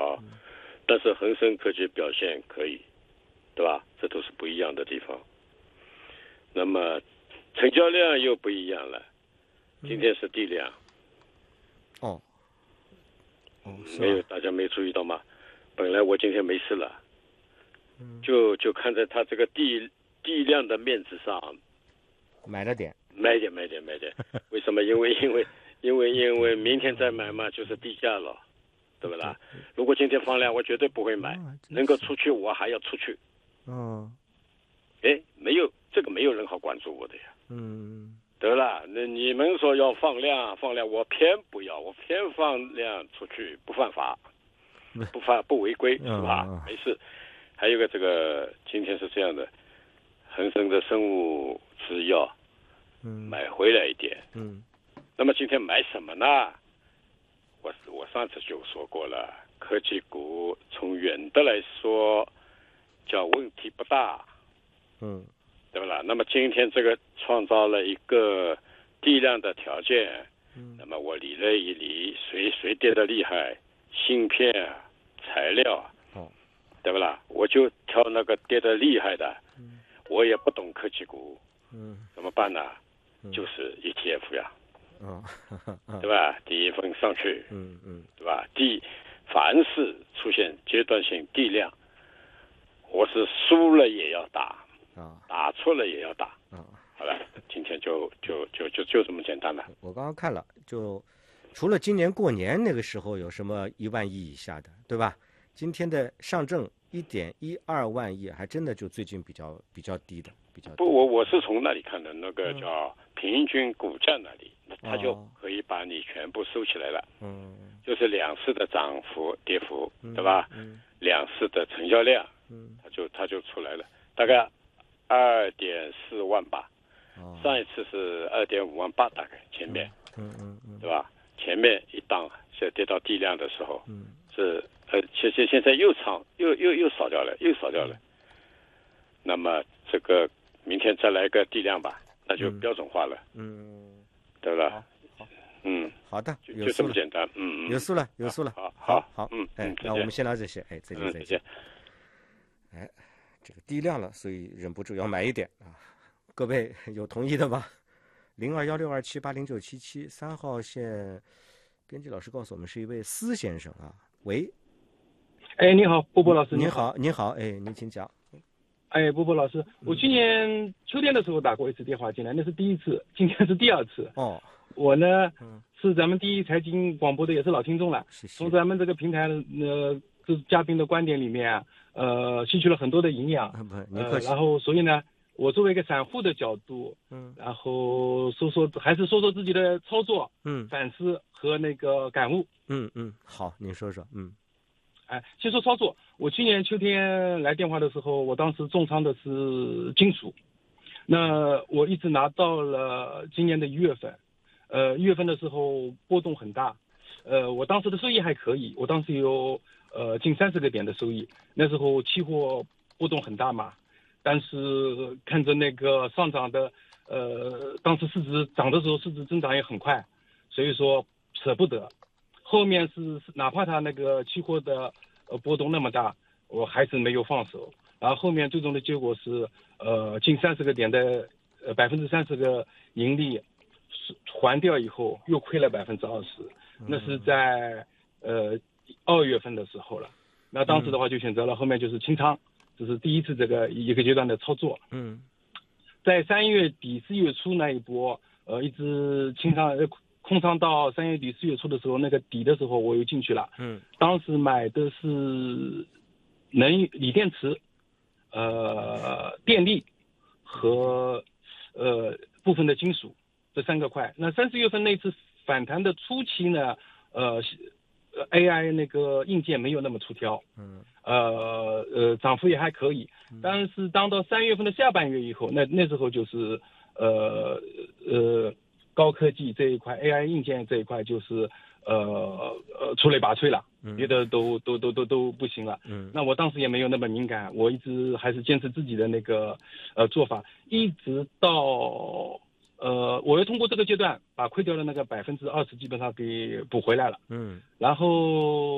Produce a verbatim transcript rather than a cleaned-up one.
啊，但是恒生科技表现可以，对吧？这都是不一样的地方。那么成交量又不一样了，今天是低量。 哦，哦， 没有，大家没注意到吗？本来我今天没事了， 嗯、 就就看在它这个低低量的面子上， 买了点， 买点买点买点。为什么？因为因为因为因为明天再买嘛，就是低价了，对不啦？如果今天放量，我绝对不会买，能够出去我还要出去。 嗯， 哎，没有这个没有人好关注我的呀。 嗯， 得了，那你们说要放量放量，我偏不要，我偏放量出去，不犯法，不犯不违规，是吧？ 嗯、 没事。还有个这个，今天是这样的，恒生的生物制药， 嗯， 买回来一点， 嗯， 那么今天买什么呢？我我上次就说过了，科技股从远的来说，叫问题不大， 嗯， 对不啦？那么今天这个创造了一个低量的条件， 嗯， 那么我理了一理，谁谁跌得厉害，芯片、材料， 哦， 对不啦？我就挑那个跌得厉害的， 嗯， 我也不懂科技股， 嗯， 怎么办呢？ 嗯、 就是 E T F 呀， 哦， 对吧？第一份上去， 嗯嗯， 对吧？第凡是出现阶段性低量，我是输了也要打， 啊， 打错了也要打， 啊， 好了，今天就就就就就这么简单了。 我刚刚看了，就除了今年过年那个时候有什么一万亿以下的，对吧？今天的上证一点一二万亿，还真的就最近比较比较低的，比较低。 不，我我是从那里看的，那个叫平均股价那里，那它就可以把你全部收起来了。 嗯， 就是两市的涨幅、跌幅， 嗯、 对吧？ 嗯， 两市的成交量， 嗯， 它就它就出来了，大概二点四万八。 哦， 上一次是二点五万八，大概前面， 嗯嗯嗯， 对吧？前面一档现在跌到低量的时候， 嗯， 是呃，现现现在又长又又又少掉了，又少掉了。那么这个明天再来个低量吧，那就标准化了， 嗯， 对吧？ 好， 嗯， 好的， 就就这么简单，嗯嗯， 有数了，有数了， 好好好，嗯， 哎，那我们先聊这些，哎，再见再见。哎，这个低量了，所以忍不住要买一点啊。各位有同意的吗？零二幺六二七八零九七七三号线，编辑老师告诉我们是一位司先生啊。喂， 哎，你好，波波老师， 您好，您好，哎，您请讲。 哎，波波老师，我去年秋天的时候打过一次电话进来，那是第一次，今天是第二次。 哦， 我呢、 嗯、 是咱们第一财经广播的，也是老听众了。 谢谢。 从咱们这个平台呃，这嘉宾的观点里面啊，呃，吸取了很多的营养。 啊、不，您客气、 呃。然后，所以呢，我作为一个散户的角度， 嗯， 然后说说还是说说自己的操作， 嗯， 反思和那个感悟。 嗯嗯，好，您说说，嗯。 哎，先说操作。我去年秋天来电话的时候，我当时重仓的是金属，那我一直拿到了今年的一月份，呃，一月份的时候波动很大，呃，我当时的收益还可以，我当时有呃近三十个点的收益，那时候期货波动很大嘛，但是看着那个上涨的，呃，当时市值涨的时候市值增长也很快，所以说舍不得。后面是哪怕它那个期货的呃波动那么大，我还是没有放手。然后后面最终的结果是，呃，近三十个点的呃百分之三十个盈利还掉以后，又亏了百分之二十。那是在呃二月份的时候了。那当时的话就选择了后面就是清仓，这是第一次这个一个阶段的操作。 嗯， 在三月底四月初那一波，呃，一直清仓呃。空仓到三月底四月初的时候，那个底的时候我又进去了。 嗯， 当时买的是能锂电池、呃电力和呃部分的金属这三个块。那三四月份那次反弹的初期呢，呃 A I 那个硬件没有那么出挑， 嗯， 呃呃涨幅也还可以。但是当到三月份的下半月以后，那那时候就是呃呃。高科技这一块 A I 硬件这一块就是呃呃出类拔萃了，别的都都都都都不行了。 嗯， 那我当时也没有那么敏感，我一直还是坚持自己的那个呃做法，一直到呃我又通过这个阶段把亏掉的那个百分之二十基本上给补回来了。 嗯， 然后。